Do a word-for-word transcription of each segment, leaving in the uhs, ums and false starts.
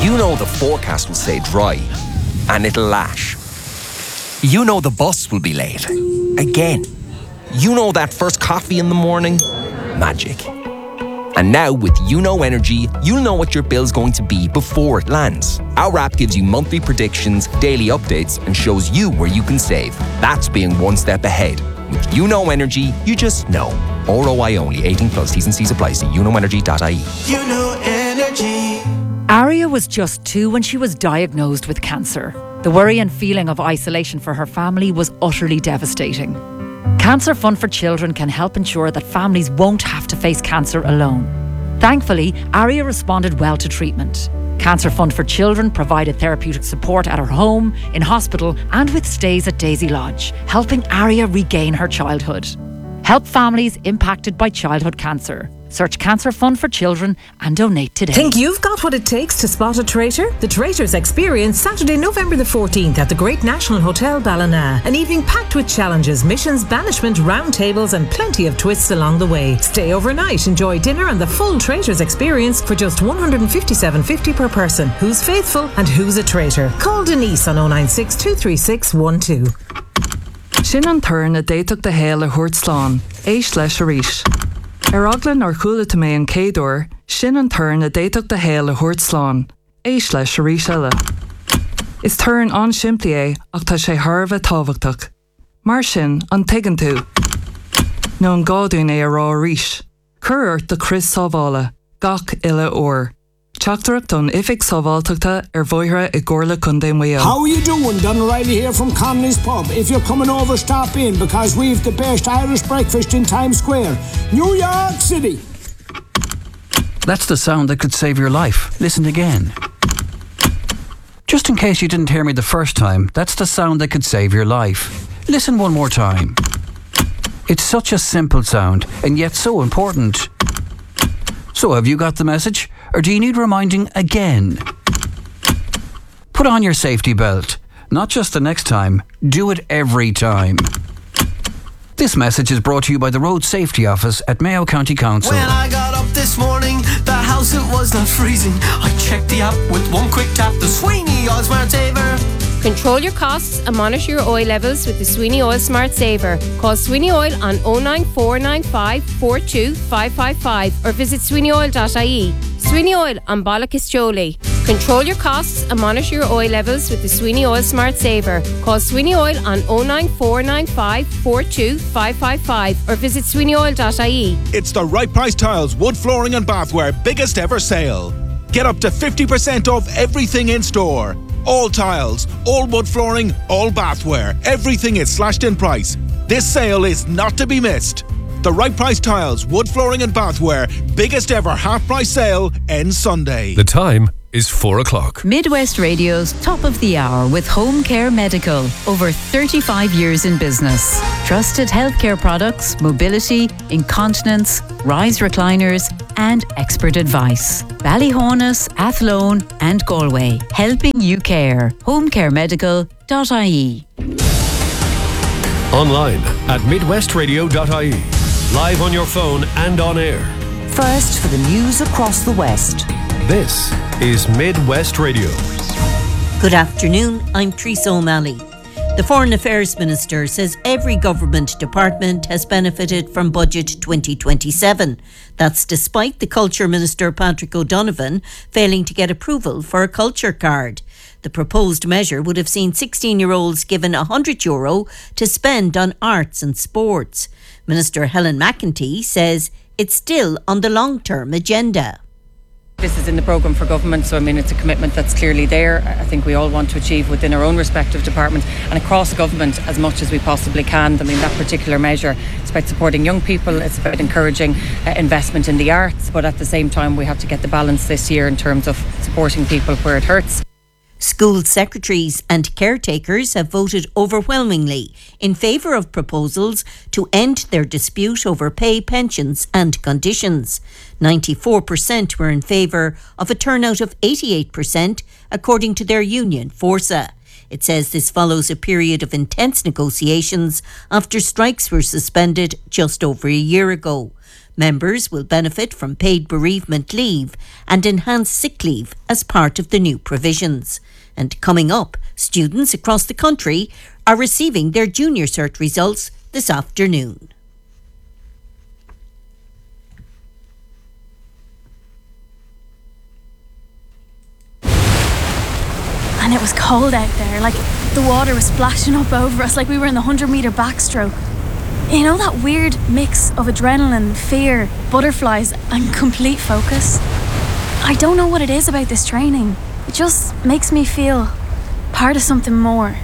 You know the forecast will stay dry and it'll lash. You know the bus will be late. Again. You know that first coffee in the morning? Magic. And now with YouKnow Energy, you'll know what your bill's going to be before it lands. Our app gives you monthly predictions, daily updates, and shows you where you can save. That's being one step ahead. With YouKnow Energy, you just know. R O I only. eighteen plus. T's and C's apply. See you know energy dot I E. YouKnow Energy. Aria was just two when she was diagnosed with cancer. The worry and feeling of isolation for her family was utterly devastating. Cancer Fund for Children can help ensure that families won't have to face cancer alone. Thankfully, Aria responded well to treatment. Cancer Fund for Children provided therapeutic support at her home, in hospital, and with stays at Daisy Lodge, helping Aria regain her childhood. Help families impacted by childhood cancer. Search Cancer Fund for Children and donate today. Think you've got what it takes to spot a traitor? The Traitors Experience, Saturday, November the fourteenth at the Great National Hotel Ballina. An evening packed with challenges, missions, banishment, roundtables and plenty of twists along the way. Stay overnight, enjoy dinner and the full Traitors Experience for just one hundred fifty-seven dollars fifty per person. Who's faithful and who's a traitor? Call Denise on oh nine six, two three six, one two. Sin an turn a déiteach de héal a thuairt slán, éis leis a rís. Ar aglan ar chualadh mé an céadúir, sin an turn a déiteach de héal a thuairt slán, éis leis a rís eile. Is turn an siimplí é ach tá sé tharbh tábhachtach. Mar sin an tuigeann tú. nó an gáadún é a rá rís. Cuireart de Chris Sábhála, gach ile uair. Teachtarach don ifig sábhálteachta ar bhoithre i gcomharla Cundé Mayo. How are you doing? Don O'Reilly here from Connolly's Pub. If you're coming over, stop in because we've the best Irish breakfast in Times Square, New York City. That's the sound that could save your life. Listen again. Just in case you didn't hear me the first time, that's the sound that could save your life. Listen one more time. It's such a simple sound and yet so important. So have you got the message? Or do you need reminding again? Put on your safety belt. Not just the next time, do it every time. This message is brought to you by the Road Safety Office at Mayo County Council. When I got up this morning, the house it was not freezing. I checked the app with one quick tap, the Sweeney Oil Smart Saver. Control your costs and monitor your oil levels with the Sweeney Oil Smart Saver. Call Sweeney Oil on oh nine four nine five, four two five five five or visit sweeney oil dot I E. Sweeney Oil on Ballacastoli. Control your costs and monitor your oil levels with the Sweeney Oil Smart Saver. Call Sweeney Oil on oh nine four nine five, four two five five five or visit sweeney oil dot I E. It's the Right Price Tiles Wood Flooring and Bathware biggest ever sale. Get up to fifty percent off everything in store. All tiles, all wood flooring, all bathware. Everything is slashed in price. This sale is not to be missed. The Right Price Tiles, Wood Flooring and Bathware biggest ever half price sale ends Sunday. The time is four o'clock. Midwest Radio's Top of the Hour with Home Care Medical. Over thirty-five years in business. Trusted healthcare products, mobility, incontinence, rise recliners and expert advice. Ballyhonus, Athlone and Galway. Helping you care. home care medical dot I E. Online at midwest radio dot I E. Live on your phone and on air. First for the news across the West. This is Midwest Radio. Good afternoon, I'm Teresa O'Malley. The Foreign Affairs Minister says every government department has benefited from Budget twenty twenty-seven. That's despite the Culture Minister Patrick O'Donovan failing to get approval for a culture card. The proposed measure would have seen sixteen-year-olds given one hundred euro to spend on arts and sports. Minister Helen McEntee says it's still on the long-term agenda. This is in the programme for government, so I mean it's a commitment that's clearly there. I think we all want to achieve within our own respective departments and across government as much as we possibly can. I mean that particular measure, it's about supporting young people, it's about encouraging uh, investment in the arts, but at the same time we have to get the balance this year in terms of supporting people where it hurts. School secretaries and caretakers have voted overwhelmingly in favour of proposals to end their dispute over pay, pensions and conditions. ninety-four percent were in favour of a turnout of eighty-eight percent, according to their union, Forsa. It says this follows a period of intense negotiations after strikes were suspended just over a year ago. Members will benefit from paid bereavement leave and enhanced sick leave as part of the new provisions. And coming up, students across the country are receiving their Junior Cert results this afternoon. And it was cold out there, like the water was splashing up over us like we were in the one hundred metre backstroke. You know that weird mix of adrenaline, fear, butterflies and complete focus? I don't know what it is about this training. It just makes me feel part of something more.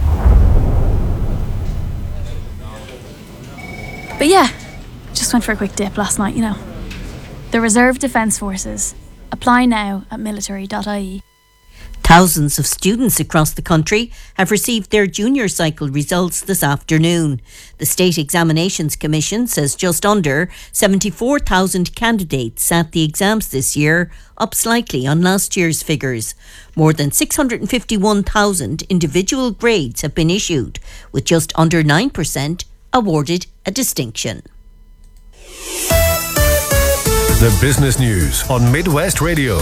But yeah, just went for a quick dip last night, you know. The Reserve Defence Forces. Apply now at military dot I E. Thousands of students across the country have received their junior cycle results this afternoon. The State Examinations Commission says just under seventy-four thousand candidates sat the exams this year, up slightly on last year's figures. More than six hundred fifty-one thousand individual grades have been issued, with just under nine percent awarded a distinction. The Business News on Midwest Radio.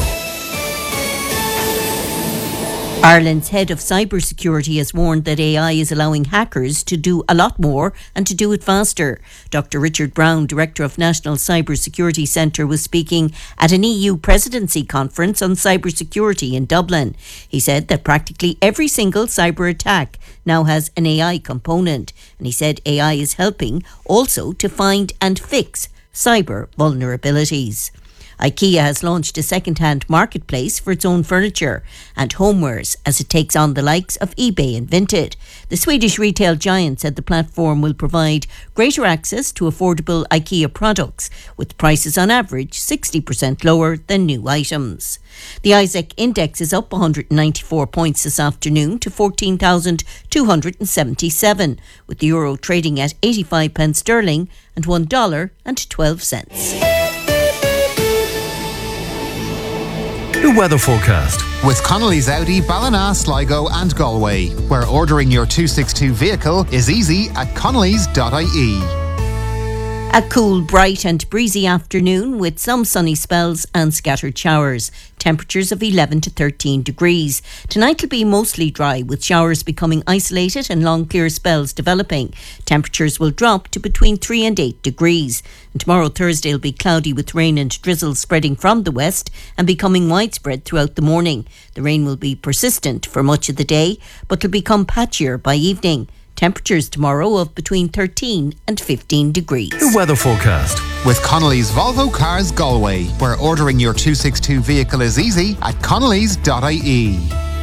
Ireland's head of cybersecurity has warned that A I is allowing hackers to do a lot more and to do it faster. Doctor Richard Brown, Director of National Cybersecurity Centre, was speaking at an E U presidency conference on cybersecurity in Dublin. He said that practically every single cyber attack now has an A I component, and he said A I is helping also to find and fix cyber vulnerabilities. IKEA has launched a second-hand marketplace for its own furniture and homewares as it takes on the likes of eBay and Vinted. The Swedish retail giant said the platform will provide greater access to affordable IKEA products, with prices on average sixty percent lower than new items. The ISEC index is up one hundred ninety-four points this afternoon to fourteen thousand two hundred seventy-seven, with the euro trading at eighty-five pence sterling and one dollar and twelve cents. The weather forecast. With Connolly's Audi, Ballina, Sligo and Galway, where ordering your two sixty-two vehicle is easy at connellys dot I E. A cool, bright and breezy afternoon with some sunny spells and scattered showers. Temperatures of eleven to thirteen degrees. Tonight will be mostly dry, with showers becoming isolated and long clear spells developing. Temperatures will drop to between three and eight degrees. And tomorrow, Thursday, will be cloudy with rain and drizzle spreading from the west and becoming widespread throughout the morning. The rain will be persistent for much of the day, but will become patchier by evening. Temperatures tomorrow of between thirteen and fifteen degrees. The weather forecast. With Connolly's Volvo Cars Galway, where ordering your two sixty-two vehicle is easy at connellys dot I E.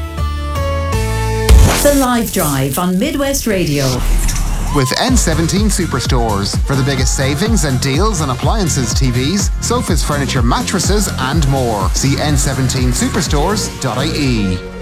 The Live Drive on Midwest Radio. With N seventeen Superstores, for the biggest savings and deals on appliances, T Vs, sofas, furniture, mattresses and more. See N seventeen superstores dot I E.